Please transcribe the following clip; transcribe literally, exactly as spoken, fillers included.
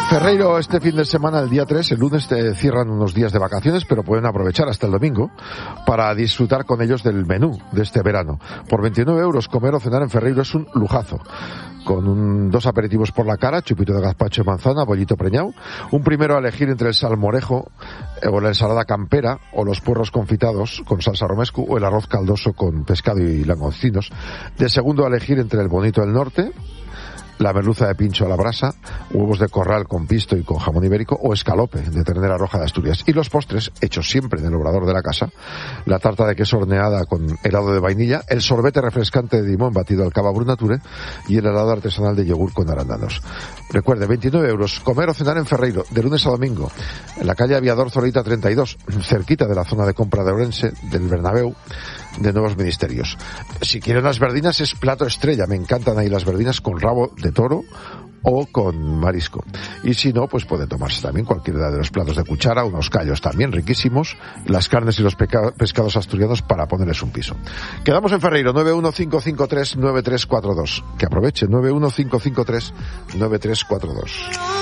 Ferreiro, este fin de semana, el día tres, el lunes, te cierran unos días de vacaciones, pero pueden aprovechar hasta el domingo para disfrutar con ellos del menú de este verano. Por veintinueve euros, comer o cenar en Ferreiro es un lujazo. Con un, dos aperitivos por la cara, chupito de gazpacho de manzana, bollito preñado, un primero a elegir entre el salmorejo eh, o la ensalada campera, o los puerros confitados con salsa romesco, o el arroz caldoso con pescado y langostinos. De segundo a elegir entre el bonito del norte, la merluza de pincho a la brasa, huevos de corral con pisto y con jamón ibérico, o escalope de ternera roja de Asturias. Y los postres, hechos siempre en el obrador de la casa, la tarta de queso horneada con helado de vainilla, el sorbete refrescante de limón batido al cava Brunature y el helado artesanal de yogur con arándanos. Recuerde, veintinueve euros, comer o cenar en Ferreiro, de lunes a domingo, en la calle Aviador Zorita treinta y dos, cerquita de la zona de compra de Ourense, del Bernabéu, de Nuevos Ministerios. Si quieren las verdinas, es plato estrella. Me encantan ahí las verdinas con rabo de toro o con marisco. Y si no, pues pueden tomarse también cualquiera de los platos de cuchara, unos callos también riquísimos, las carnes y los peca- pescados asturianos para ponerles un piso. Quedamos en Ferreiro, nueve uno cinco cinco tres nueve tres cuatro dos. Que aproveche, nueve uno cinco cinco tres nueve tres cuatro dos.